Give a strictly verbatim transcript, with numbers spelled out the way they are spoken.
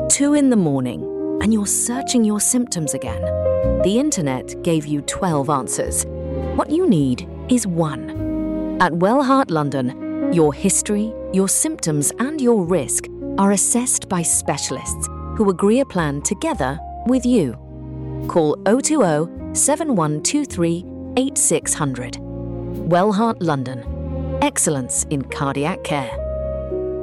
Two in the morning, and you're searching your symptoms again. The internet gave you twelve answers. What you need is one. At Wellheart London, your history, your symptoms, and your risk are assessed by specialists who agree a plan together with you. Call zero two zero, seven one two three, eight six zero zero. Wellheart London. Excellence in cardiac care.